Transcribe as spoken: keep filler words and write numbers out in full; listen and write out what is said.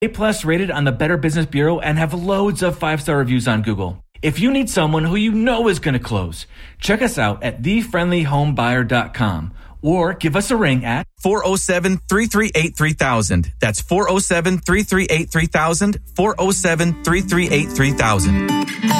A plus rated on the Better Business Bureau and have loads of five-star reviews on Google. If you need someone who you know is going to close, check us out at the friendly home buyer dot com or give us a ring at four oh seven, three three eight, three thousand. That's four oh seven, three three eight, three thousand, four oh seven, three three eight, three thousand.